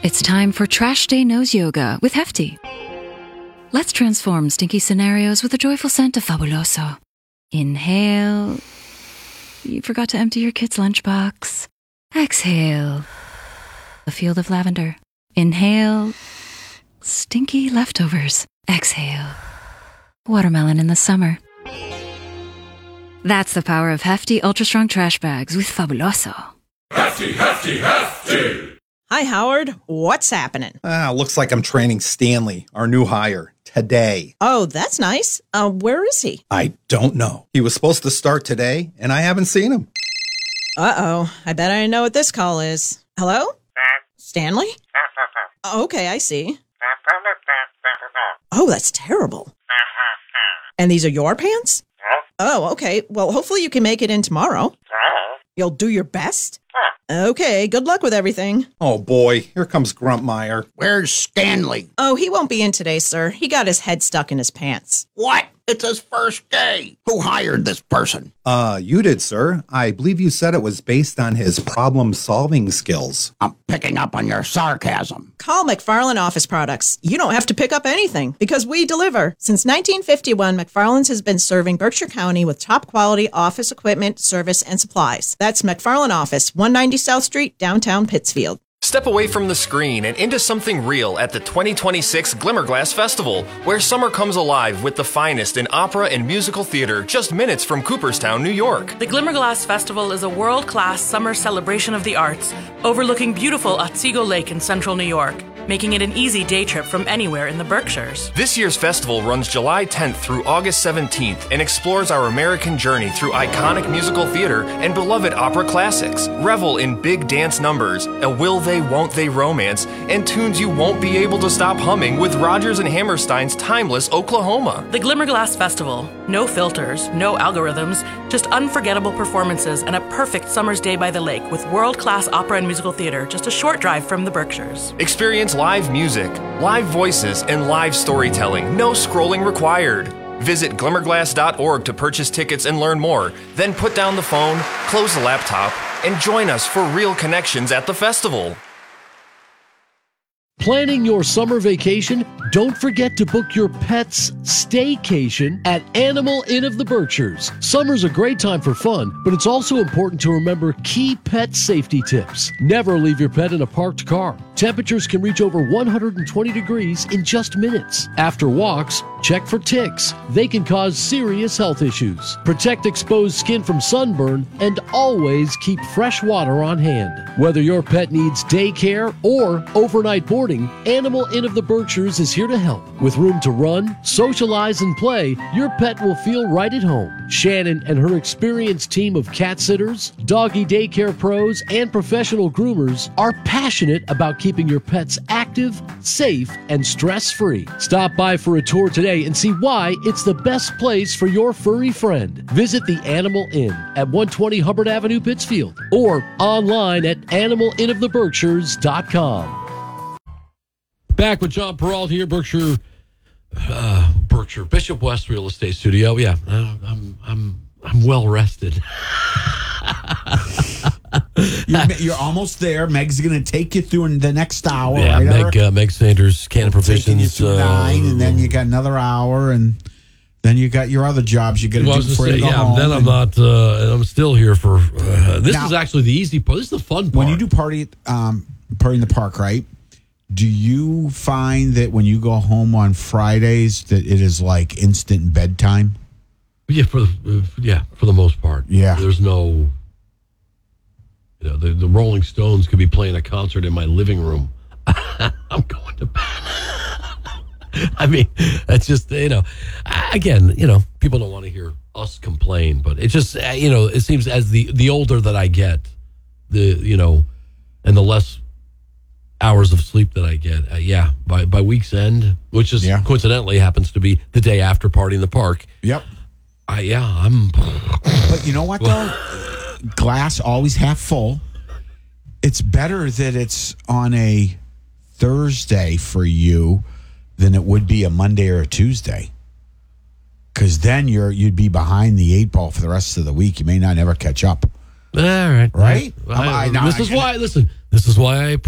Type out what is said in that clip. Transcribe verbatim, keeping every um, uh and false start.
It's time for Trash Day Nose Yoga with Hefty. Let's transform stinky scenarios with a joyful scent of Fabuloso. Inhale. You forgot to empty your kid's lunchbox. Exhale. A field of lavender. Inhale. Stinky leftovers. Exhale. Watermelon in the summer. That's the power of Hefty Ultra Strong Trash Bags with Fabuloso. Hefty, hefty, hefty! Hi, Howard. What's happening? Ah, looks like I'm training Stanley, our new hire, today. Oh, that's nice. Uh, where is he? I don't know. He was supposed to start today, and I haven't seen him. Uh-oh. I bet I know what this call is. Hello? Stanley? Okay, I see. Oh, that's terrible. And these are your pants? Oh, okay. Well, hopefully you can make it in tomorrow. You'll do your best? Okay, good luck with everything. Oh, boy. Here comes Grumpmeyer. Where's Stanley? Oh, he won't be in today, sir. He got his head stuck in his pants. What? It's his first day. Who hired this person? Uh, you did, sir. I believe you said it was based on his problem-solving skills. I'm picking up on your sarcasm. Call McFarland Office Products. You don't have to pick up anything because we deliver. Since nineteen fifty-one, McFarland's has been serving Berkshire County with top-quality office equipment, service, and supplies. That's McFarland Office, one ninety South Street, downtown Pittsfield. Step away from the screen and into something real at the twenty twenty-six Glimmerglass Festival, where summer comes alive with the finest in opera and musical theater just minutes from Cooperstown, New York. The Glimmerglass Festival is a world-class summer celebration of the arts, overlooking beautiful Otsego Lake in central New York, making it an easy day trip from anywhere in the Berkshires. This year's festival runs July tenth through August seventeenth and explores our American journey through iconic musical theater and beloved opera classics. Revel in big dance numbers, a will they, won't they romance, and tunes you won't be able to stop humming with Rodgers and Hammerstein's timeless Oklahoma. The Glimmerglass Festival. No filters, no algorithms, just unforgettable performances and a perfect summer's day by the lake with world-class opera and musical theater just a short drive from the Berkshires. Experience live music, live voices, and live storytelling. No scrolling required. Visit glimmerglass dot org to purchase tickets and learn more. Then put down the phone, close the laptop, and join us for real connections at the festival. Planning your summer vacation? Don't forget to book your pet's staycation at Animal Inn of the Berkshires. Summer's a great time for fun, but it's also important to remember key pet safety tips. Never leave your pet in a parked car. Temperatures can reach over one hundred twenty degrees in just minutes. After walks, check for ticks. They can cause serious health issues. Protect exposed skin from sunburn and always keep fresh water on hand. Whether your pet needs daycare or overnight boarding, Animal Inn of the Berkshires is here to help. With room to run, socialize, and play, your pet will feel right at home. Shannon and her experienced team of cat sitters, doggy daycare pros, and professional groomers are passionate about keeping your pets active, safe, and stress-free. Stop by for a tour today and see why it's the best place for your furry friend. Visit the Animal Inn at one twenty Hubbard Avenue, Pittsfield, or online at animal inn of the berkshires dot com. Back with John Peralt here, Berkshire, uh, Berkshire Bishop West Real Estate Studio. Yeah, uh, I'm I'm I'm well rested. you're, you're almost there. Meg's going to take you through in the next hour. Yeah, right, Meg uh, Meg Sanders, Cannon Provisions. You uh, nine, and then you got another hour, and then you got your other jobs you got to well, do before say, you go yeah, home. Then I'm not. Uh, I'm still here for. Uh, this now, is actually the easy part. This is the fun part. When you do party, um, party in the park, right? Do you find that when you go home on Fridays that it is like instant bedtime? Yeah, for the uh, yeah for the most part. Yeah, there's no. You know, the, the Rolling Stones could be playing a concert in my living room. I'm going to bed. I mean, that's just, you know, again, you know, people don't want to hear us complain, but it just, you know, it seems as the, the older that I get, the, you know, and the less hours of sleep that I get, uh, yeah, by, by week's end, which is yeah. coincidentally happens to be the day after Party in the Park. Yep. I, yeah, I'm. But you know what, though? Glass always half full. It's better that it's on a Thursday for you than it would be a Monday or a Tuesday, because then you're you'd be behind the eight ball for the rest of the week. You may not ever catch up. All right, right. I, I, I, this I, is why. Listen, this is why I